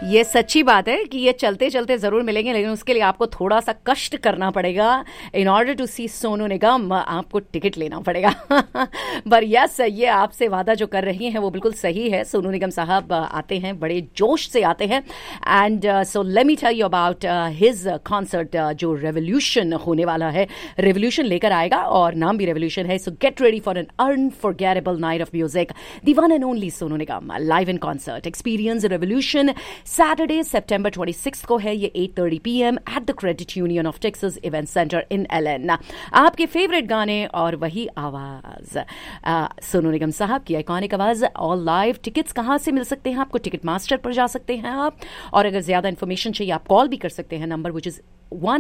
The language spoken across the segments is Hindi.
ये सच्ची बात है कि ये चलते चलते जरूर मिलेंगे, लेकिन उसके लिए आपको थोड़ा सा कष्ट करना पड़ेगा. इन ऑर्डर टू सी सोनू निगम आपको टिकट लेना पड़ेगा. पर यस, ये आपसे वादा जो कर रही हैं वो बिल्कुल सही है. सोनू निगम साहब आते हैं, बड़े जोश से आते हैं. And so let me tell you about his concert जो रेवोल्यूशन होने वाला है. रेवोल्यूशन लेकर आएगा और नाम भी रेवोल्यूशन है. सो get ready for an unforgettable night of music. The one and only Sonu Nigam live in concert. Experience revolution. Saturday सितंबर 26 को है ये 8:30 PM at the credit union of Texas event centre in Elon. आपके फेवरेट गाने और वही आवाज, सोनू निगम साहब की आइकॉनिक आवाज, ऑल लाइव. टिकट्स कहां से मिल सकते हैं आपको? टिकट मास्टर पर जा सकते हैं आप, और अगर ज्यादा इन्फॉर्मेशन चाहिए आप कॉल भी कर सकते हैं, number which is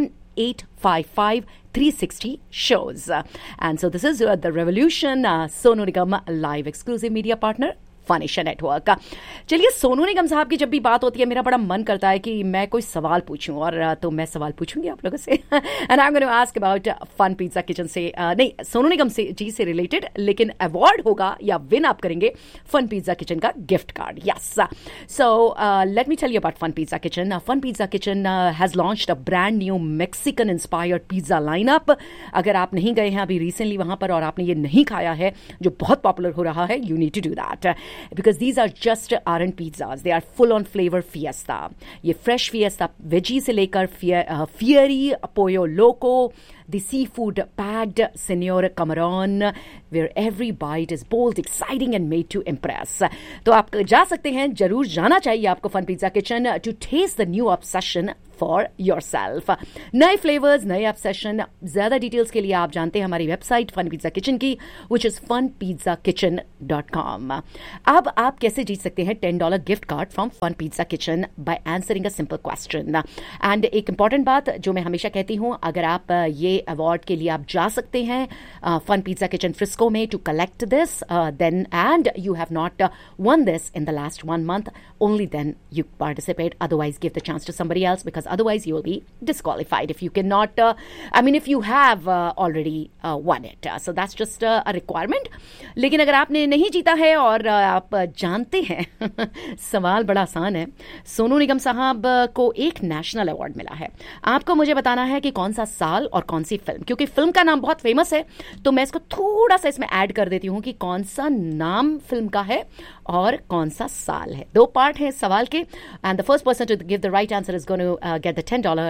1-855-360 shows. And so this is the Revolution, Sonu Nigam live exclusive media partner, फनिशा network. चलिए, सोनू निगम साहब की जब भी बात होती है मेरा बड़ा मन करता है कि मैं कोई सवाल पूछूं, और तो मैं सवाल पूछूंगी आप लोगों से. And I am going to ask about fun pizza kitchen से, नहीं सोनू निगम से जी से रिलेटेड, लेकिन अवार्ड होगा या विन आप करेंगे फन पिज्जा किचन का gift card. Yes, so let me tell you about fun pizza kitchen. Fun pizza kitchen has launched a brand new Mexican inspired pizza lineup. अगर आप नहीं गए हैं अभी रिसेंटली वहां पर और आपने ये नहीं खाया है जो बहुत पॉपुलर हो रहा है, you need to do that. Because these are just aren't pizzas, they are full on flavor fiesta. ये fresh fiesta veggie से लेकर fiery pollo loco, the seafood packed Señor Camarón, where every bite is bold, exciting and made to impress. तो आप जा सकते हैं, जरूर जाना चाहिए आपको fun pizza kitchen to taste the new obsession for yourself. नए फ्लेवर्स, नए ऑब्सेशन. ज्यादा डिटेल्स के लिए आप जानते हैं हमारी वेबसाइट फन पिज्जा किचन की, विच इज funpizzacitchen.com. अब आप कैसे जीत सकते हैं $10 gift card from fun pizza kitchen bye answering a simple question. And एक इंपॉर्टेंट बात जो मैं हमेशा कहती हूँ, अगर आप ये अवार्ड के लिए आप जा सकते हैं फन पिज्जा किचन फ्रिस्को में to collect this, then and you have not won this in the last 1 month, only then you participate. Otherwise give the chance to somebody else, because otherwise you will be disqualified if you cannot if you have already won it. So that's just a requirement. लेकिन अगर आपने नहीं जीता है और आप जानते हैं सवाल बड़ा आसान है. सोनू निगम साहब को एक नेशनल अवार्ड मिला है. आपको मुझे बताना है कि कौन सा साल और कौन सी फिल्म. क्योंकि फिल्म का नाम बहुत फेमस है तो मैं इसको थोड़ा सा इसमें ऐड कर देती हूँ कि कौन सा नाम फिल्म का है और कौन सा साल है. 2 पार्ट है सवाल के, and the first person to give the right answer is going to get the $10.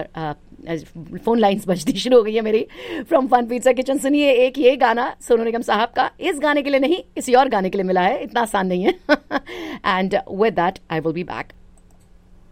Phone lines बजती शुरू हो गई है मेरी फ्रॉम फन पिज्जा किचन. सुनिए एक ये गाना सोनू निगम साहब का, इस गाने के लिए नहीं, किसी और गाने के लिए मिला है, इतना आसान नहीं है. And with that I will be back